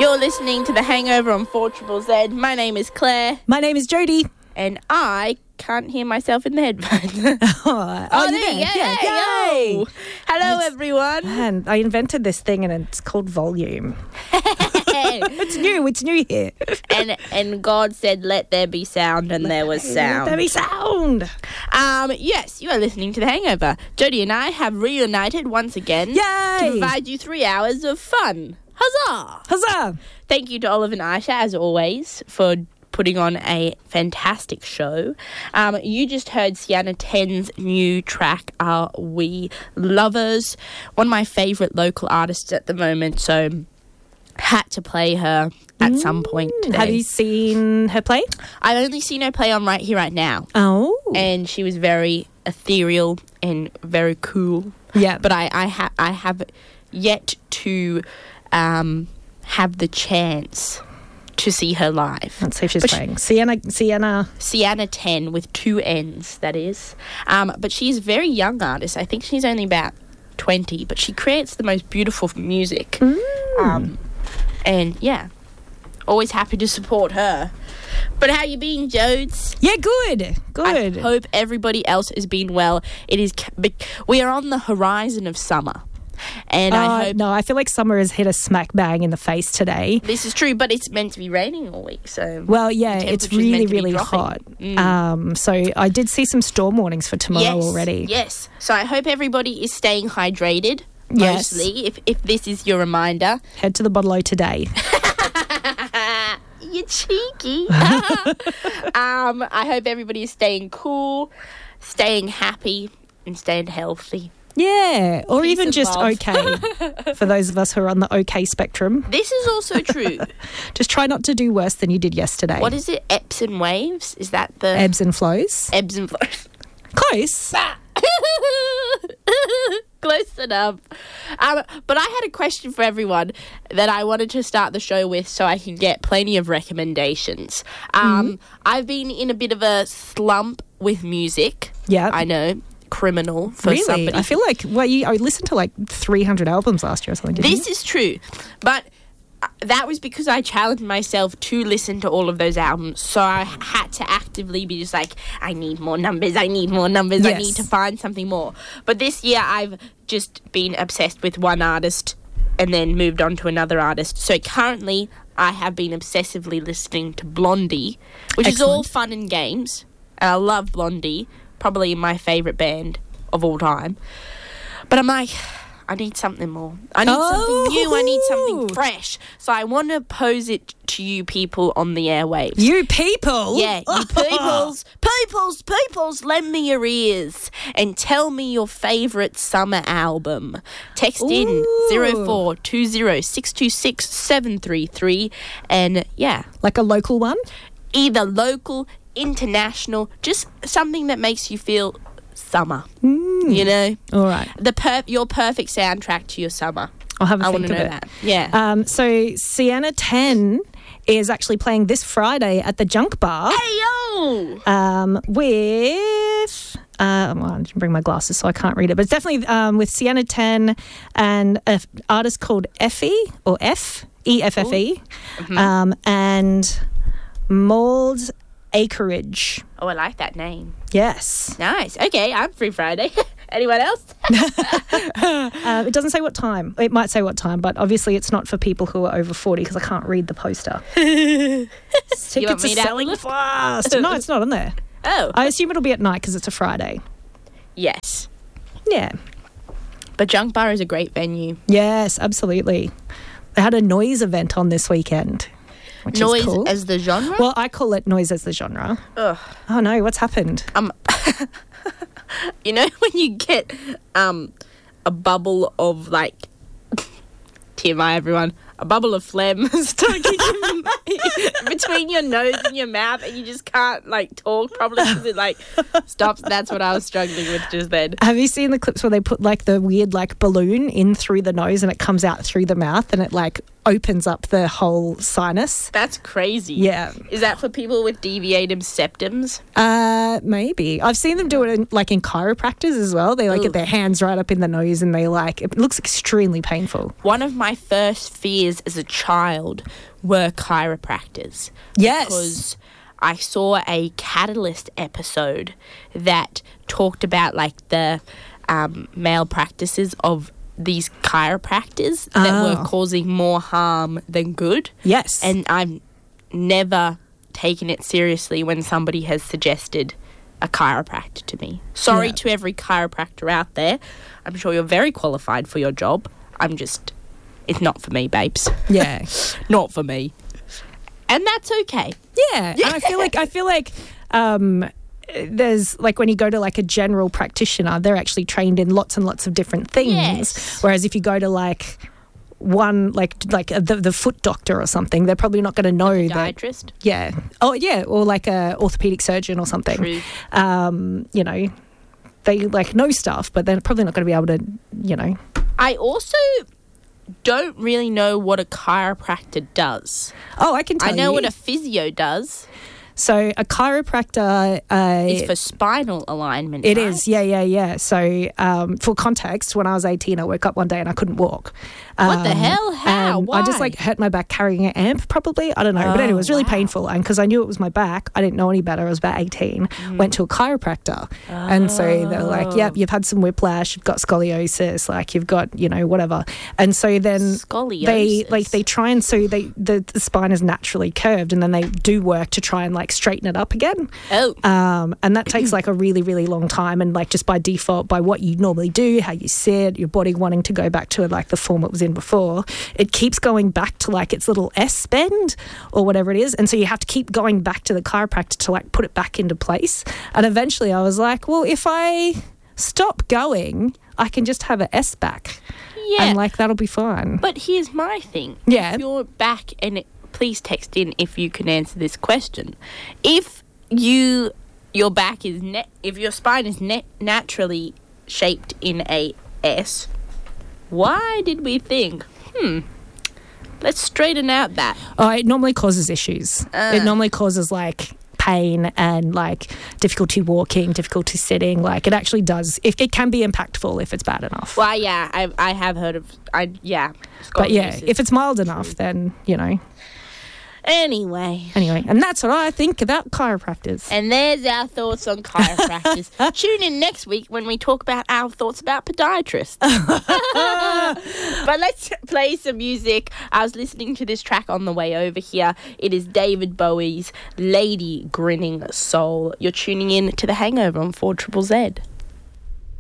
You're listening to The Hangover on 4ZZZ. My name is Claire. My name is Jodie. And I can't hear myself in the headphones. There you go. Yay! Hello, everyone. Man, I invented this thing and it's called volume. It's new here. And God said, let there be sound, and there was sound. Let there be sound. Yes, you are listening to The Hangover. Jodie and I have reunited once again Yay! to provide you 3 hours of fun. Huzzah! Huzzah! Thank you to Olive and Aisha, as always, for putting on a fantastic show. You just heard Sienna 10's new track, Are We Lovers? One of my favourite local artists at the moment, so had to play her at some point today. Have you seen her play? I've only seen her play on Right Here, Right Now. Oh. And she was very ethereal and very cool. Yeah. But I have yet to have the chance to see her live. Let's see if she's playing. Sienna 10 with 2 N's, that is. But she's a very young artist. I think she's only about 20, but she creates the most beautiful music. And yeah, always happy to support her. But how you been, Jodes? Yeah, good. I hope everybody else is being well. We are on the horizon of summer. And I hope... No, I feel like summer has hit us smack bang in the face today. This is true, but it's meant to be raining all week, so... Well, yeah, it's really, really hot. So I did see some storm warnings for tomorrow already. Yes. So I hope everybody is staying hydrated, yes. Mostly, if this is your reminder. Head to the bottle-o today. You're cheeky. I hope everybody is staying cool, staying happy, and staying healthy. Yeah, or Peace even and just love. okay, for those of us who are on the okay spectrum. This is also true. Just try not to do worse than you did yesterday. What is it? Ebbs and waves? Is that the... Ebbs and flows? Ebbs and flows. Close. Close enough. But I had a question for everyone that I wanted to start the show with so I can get plenty of recommendations. I've been in a bit of a slump with music. Yeah. I know. Criminal for somebody. I feel like I listened to like 300 albums last year or something. This is true, but that was because I challenged myself to listen to all of those albums. So I had to actively be just like, I need more numbers. I need Yes. need to find something more. But this year I've just been obsessed with one artist and then moved on to another artist. So currently I have been obsessively listening to Blondie, which is all fun and games. And I love Blondie. Probably my favourite band of all time. But I'm like, I need something more. I need something new. I need something fresh. So I want to pose it to you people on the airwaves. You people? Yeah, you peoples, lend me your ears and tell me your favourite summer album. Text in 0420-626-733 and yeah. Like a local one? Either local, international, just something that makes you feel summer. You know? All right. Your perfect soundtrack to your summer. I'll have a I think want to of know it. that. Yeah. So Sienna 10 is actually playing this Friday at the Junk Bar. Hey, yo! With... I didn't bring my glasses, so I can't read it. But it's definitely with Sienna 10 and an artist called Effie, or E-F-F-E, and Mold Acreage. Oh, I like that name. Yes. Nice. Okay, I'm free Friday. Anyone else? It doesn't say what time. It might say what time, but obviously it's not for people who are over 40 because I can't read the poster. Tickets are selling fast. No, it's not on there. Oh. I assume it'll be at night because it's a Friday. Yes. Yeah. But Junk Bar is a great venue. Yes, absolutely. They had a noise event on this weekend. Which Noise is cool. as the genre? Well, I call it noise as the genre. Ugh. Oh no, what's happened? You know when you get a bubble of like TMI everyone, a bubble of phlegm stuck in between your nose and your mouth and you just can't like talk properly because it like stops. That's what I was struggling with just then. Have you seen the clips where they put like the weird like balloon in through the nose and it comes out through the mouth and it like opens up the whole sinus. That's crazy. Yeah. Is that for people with deviated septums? Maybe. I've seen them do it in chiropractors as well. They get their hands right up in the nose and it looks extremely painful. One of my first fears as a child were chiropractors. Yes. Because I saw a Catalyst episode that talked about the malpractices of these chiropractors that were causing more harm than good. Yes. And I've never taken it seriously when somebody has suggested a chiropractor to me. Sorry to every chiropractor out there. I'm sure you're very qualified for your job. It's not for me, babes. Yeah. Not for me. And that's okay. Yeah. And I feel like there's when you go to a general practitioner, they're actually trained in lots and lots of different things. Yes. Whereas if you go to one the foot doctor or something, they're probably not going to know that. Podiatrist. Yeah. Oh yeah, or a orthopedic surgeon or something. True. They know stuff, but they're probably not going to be able to, I also don't really know what a chiropractor does. Oh, I can tell you. I know what a physio does. So a chiropractor is for spinal alignment. It right? is, yeah. So for context, when I was 18, I woke up one day and I couldn't walk. What the hell? How? Why? I just hurt my back carrying an amp, probably. I don't know. But anyway, it was really painful. And because I knew it was my back, I didn't know any better. I was about 18. Went to a chiropractor. And so they were like, yep, you've had some whiplash, you've got scoliosis, you've got, whatever. And so then scoliosis. they try and the spine is naturally curved, and then they do work to try and straighten it up again. Oh. And that takes a really, really long time. And just by default, by what you normally do, how you sit, your body wanting to go back to the form it was in before, it keeps going back to its little S bend or whatever it is. And so you have to keep going back to the chiropractor to put it back into place. And eventually I was like, well, if I stop going, I can just have an S back. Yeah. And that'll be fine. But here's my thing. Yeah. If you're back, and please text in if you can answer this question. If your back is if your spine is naturally shaped in a S, why did we think, let's straighten out that? Oh, it normally causes issues. It normally causes pain and difficulty walking, difficulty sitting. It actually does. It can be impactful if it's bad enough. Well, yeah, I have heard of But yeah, if it's mild enough, then Anyway, and that's what I think about chiropractors. And there's our thoughts on chiropractors. Tune in next week when we talk about our thoughts about podiatrists. But let's play some music. I was listening to this track on the way over here. It is David Bowie's Lady Grinning Soul. You're tuning in to The Hangover on 4ZZZ.